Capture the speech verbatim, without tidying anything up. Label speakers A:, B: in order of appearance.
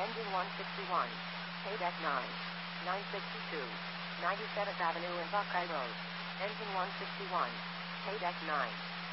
A: Engine one sixty-one. K-Deck nine. nine sixty-two. ninety-seventh Avenue and Buckeye Road. Engine one sixty-one. K-Deck nine.